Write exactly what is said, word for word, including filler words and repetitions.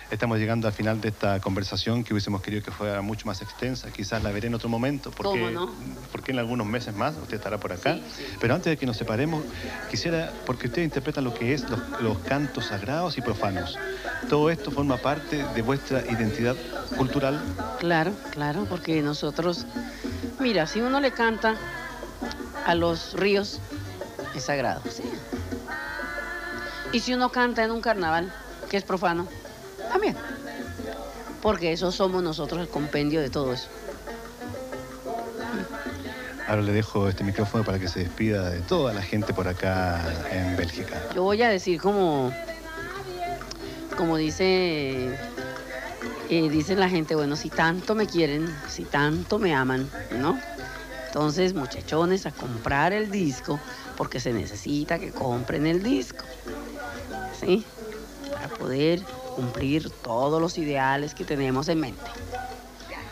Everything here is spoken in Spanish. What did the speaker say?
estamos llegando al final de esta conversación que hubiésemos querido que fuera mucho más extensa. Quizás la veré en otro momento, porque, ¿Cómo no? porque en algunos meses más usted estará por acá. Sí, sí. Pero antes de que nos separemos, quisiera, porque usted interpreta lo que es los, los cantos sagrados y profanos. Todo esto forma parte de vuestra identidad cultural. Claro, claro, porque nosotros, mira, si uno le canta a los ríos, es sagrado, sí. Y si uno canta en un carnaval, que es profano, también. Porque eso somos nosotros, el compendio de todo eso. Ahora le dejo este micrófono para que se despida de toda la gente por acá en Bélgica. Yo voy a decir como, como dice, eh, dice la gente, bueno, si tanto me quieren, si tanto me aman, ¿no? Entonces, muchachones, a comprar el disco, porque se necesita que compren el disco, ¿sí? Para poder cumplir todos los ideales que tenemos en mente.